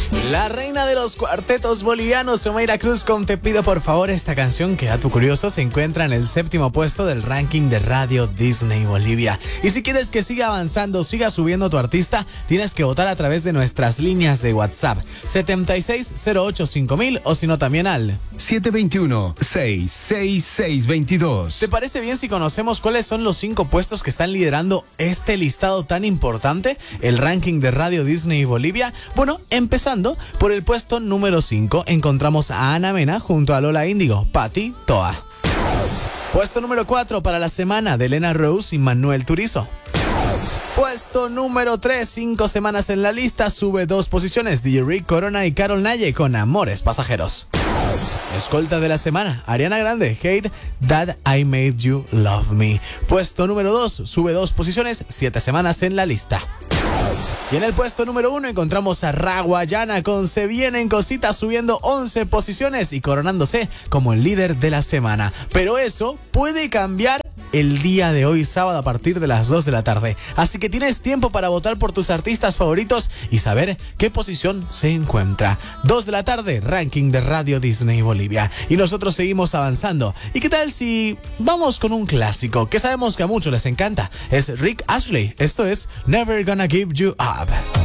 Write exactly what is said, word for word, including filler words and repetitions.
La reina de los cuartetos bolivianos, Omeira Cruz, con Te pido por favor. Esta canción, que dato curioso, se encuentra en el séptimo puesto del ranking de Radio Disney Bolivia. Y si quieres que siga avanzando, siga subiendo tu artista, tienes que votar a través de nuestras líneas de WhatsApp setenta y seis cero ocho cinco mil, o si no también al siete dos uno, seis seis seis dos dos. ¿Te parece bien si conocemos cuáles son los cinco puestos que están liderando este listado tan importante, el ranking de Radio Disney Bolivia? Bueno, empezando por el puesto número cinco, encontramos a Ana Mena junto a Lola Índigo, Pati Toa. Puesto número cuatro para la semana, de Elena Rose y Manuel Turizo. Puesto número tres, cinco semanas en la lista, sube dos posiciones, D J Rick Corona y Carol Naye con Amores Pasajeros. Escolta de la semana, Ariana Grande, Hate That I Made You Love Me. Puesto número dos, sube dos posiciones, siete semanas en la lista. Y en el puesto número uno encontramos a Raguayana con Se Vienen Cositas, subiendo once posiciones y coronándose como el líder de la semana. Pero eso puede cambiar el día de hoy, sábado, a partir de las dos de la tarde. Así que tienes tiempo para votar por tus artistas favoritos y saber qué posición se encuentra. dos de la tarde, ranking de Radio Disney Bolivia. Y nosotros seguimos avanzando. ¿Y qué tal si vamos con un clásico que sabemos que a muchos les encanta? Es Rick Astley. Esto es Never Gonna Give You Up.